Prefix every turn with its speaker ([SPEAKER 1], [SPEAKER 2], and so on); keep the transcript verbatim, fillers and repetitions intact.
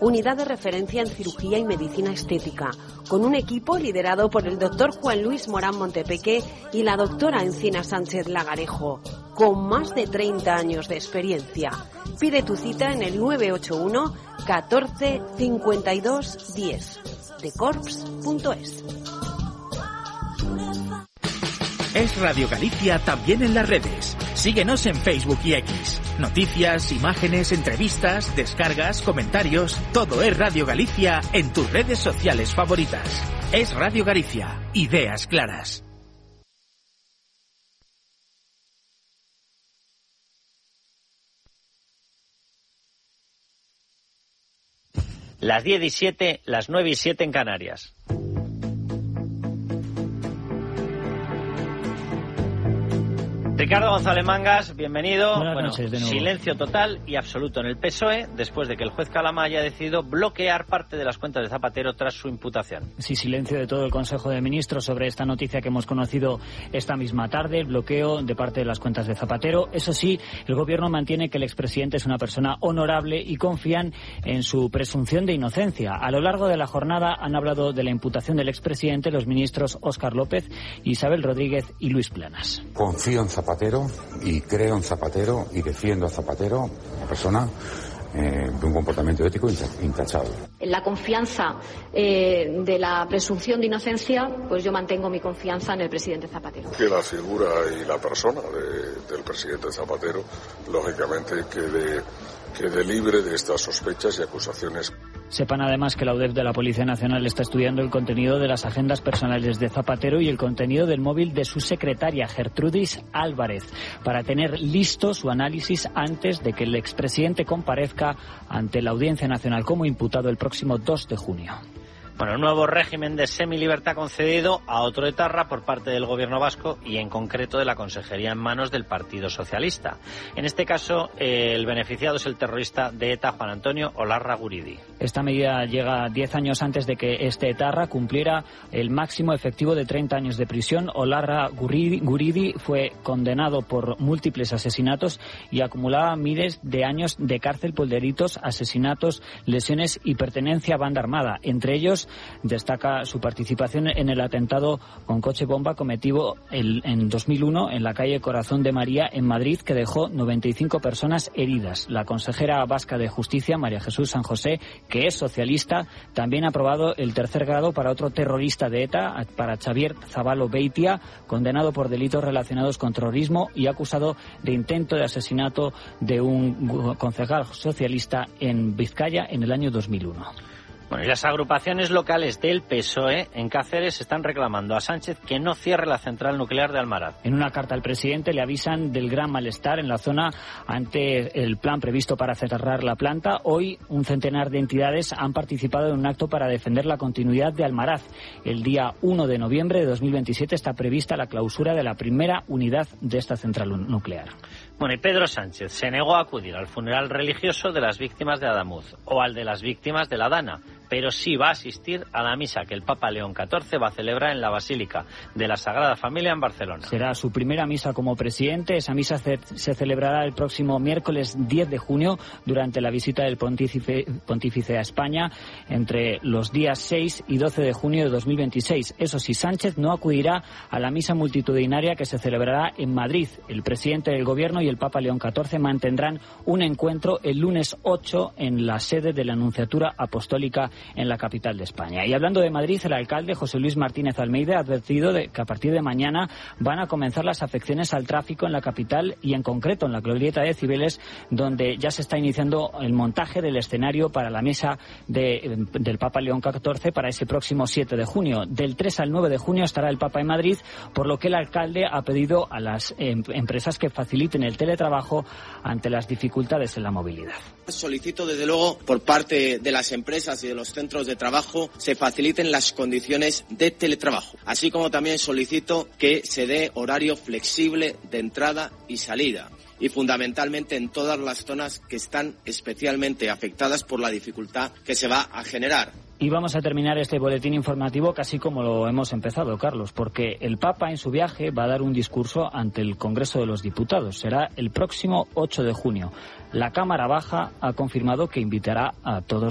[SPEAKER 1] unidad de referencia en cirugía y medicina estética, con un equipo liderado por el doctor Juan Luis Morán Montepeque y la doctora Encina Sánchez Lagarejo, con más de treinta años de experiencia. Pide tu cita en el nueve ocho uno catorce cincuenta y dos diez. decorps punto es.
[SPEAKER 2] Es Radio Galicia también en las redes. Síguenos en Facebook y X. Noticias, imágenes, entrevistas, descargas, comentarios. Todo es Radio Galicia en tus redes sociales favoritas. Es Radio Galicia. Ideas claras.
[SPEAKER 3] Las diez y siete, las nueve y siete en Canarias. Ricardo González Mangas, bienvenido.
[SPEAKER 4] Buenas
[SPEAKER 3] bueno,
[SPEAKER 4] noches de nuevo.
[SPEAKER 3] Silencio total y absoluto en el P S O E después de que el juez Calama haya decidido bloquear parte de las cuentas de Zapatero tras su imputación.
[SPEAKER 4] Sí, silencio de todo el Consejo de Ministros sobre esta noticia que hemos conocido esta misma tarde, el bloqueo de parte de las cuentas de Zapatero. Eso sí, el Gobierno mantiene que el expresidente es una persona honorable y confían en su presunción de inocencia. A lo largo de la jornada han hablado de la imputación del expresidente los ministros Óscar López, Isabel Rodríguez y Luis Planas.
[SPEAKER 5] Confío en Zapatero. Zapatero y creo en Zapatero y defiendo a Zapatero, una persona eh, de un comportamiento ético intachable.
[SPEAKER 6] En la confianza eh, de la presunción de inocencia, pues yo mantengo mi confianza en el presidente Zapatero.
[SPEAKER 7] Que la figura y la persona de, del presidente Zapatero, lógicamente, quede, quede libre de estas sospechas y acusaciones.
[SPEAKER 4] Sepan además que la U D E F de la Policía Nacional está estudiando el contenido de las agendas personales de Zapatero y el contenido del móvil de su secretaria, Gertrudis Álvarez, para tener listo su análisis antes de que el expresidente comparezca ante la Audiencia Nacional como imputado el próximo dos de junio.
[SPEAKER 3] Bueno, un nuevo régimen de semilibertad concedido a otro etarra por parte del Gobierno vasco y en concreto de la Consejería en manos del Partido Socialista. En este caso, eh, el beneficiado es el terrorista de ETA, Juan Antonio Olarra Guridi.
[SPEAKER 4] Esta medida llega diez años antes de que este etarra cumpliera el máximo efectivo de treinta años de prisión. Olarra Guridi, Guridi fue condenado por múltiples asesinatos y acumulaba miles de años de cárcel por delitos, asesinatos, lesiones y pertenencia a banda armada. Entre ellos destaca su participación en el atentado con coche bomba cometido el, en dos mil uno en la calle Corazón de María en Madrid, que dejó noventa y cinco personas heridas. La consejera vasca de Justicia, María Jesús San José, que es socialista, también ha aprobado el tercer grado para otro terrorista de ETA, para Xavier Zabalo Beitia, condenado por delitos relacionados con terrorismo y acusado de intento de asesinato de un concejal socialista en Vizcaya en el año dos mil uno.
[SPEAKER 3] Bueno, y las agrupaciones locales del P S O E en Cáceres están reclamando a Sánchez que no cierre la central nuclear de Almaraz.
[SPEAKER 4] En una carta al presidente le avisan del gran malestar en la zona ante el plan previsto para cerrar la planta. Hoy un centenar de entidades han participado en un acto para defender la continuidad de Almaraz. El día uno de noviembre de dos mil veintisiete está prevista la clausura de la primera unidad de esta central nuclear.
[SPEAKER 3] Bueno, y Pedro Sánchez se negó a acudir al funeral religioso de las víctimas de Adamuz o al de las víctimas de la Dana, pero sí va a asistir a la misa que el Papa León catorce va a celebrar en la Basílica de la Sagrada Familia en Barcelona.
[SPEAKER 4] Será su primera misa como presidente. Esa misa se, se celebrará el próximo miércoles diez de junio durante la visita del pontífice, pontífice a España entre los días seis y doce de junio de dos mil veintiséis. Eso sí, Sánchez no acudirá a la misa multitudinaria que se celebrará en Madrid. El presidente del Gobierno y el Papa León catorce mantendrán un encuentro el lunes ocho en la sede de la Nunciatura Apostólica en la capital de España. Y hablando de Madrid, el alcalde José Luis Martínez Almeida ha advertido de que a partir de mañana van a comenzar las afecciones al tráfico en la capital y en concreto en la glorieta de Cibeles, donde ya se está iniciando el montaje del escenario para la misa de, del Papa León catorce para ese próximo siete de junio. Del tres al nueve de junio estará el Papa en Madrid, por lo que el alcalde ha pedido a las em, empresas que faciliten el teletrabajo ante las dificultades en la movilidad.
[SPEAKER 8] Solicito desde luego por parte de las empresas y de los centros de trabajo se faciliten las condiciones de teletrabajo, así como también solicito que se dé horario flexible de entrada y salida y fundamentalmente en todas las zonas que están especialmente afectadas por la dificultad que se va a generar.
[SPEAKER 4] Y vamos a terminar este boletín informativo casi como lo hemos empezado, Carlos, porque el Papa en su viaje va a dar un discurso ante el Congreso de los Diputados. Será el próximo ocho de junio. La Cámara Baja ha confirmado que invitará a todos